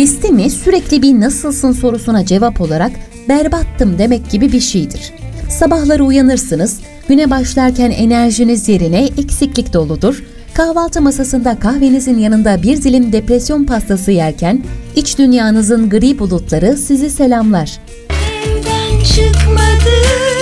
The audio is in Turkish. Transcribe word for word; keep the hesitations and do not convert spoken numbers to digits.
Listi mi sürekli bir nasılsın sorusuna cevap olarak berbattım demek gibi bir şeydir. Sabahları uyanırsınız, güne başlarken enerjiniz yerine eksiklik doludur. Kahvaltı masasında kahvenizin yanında bir dilim depresyon pastası yerken iç dünyanızın gri bulutları sizi selamlar. Evden çıkmadım.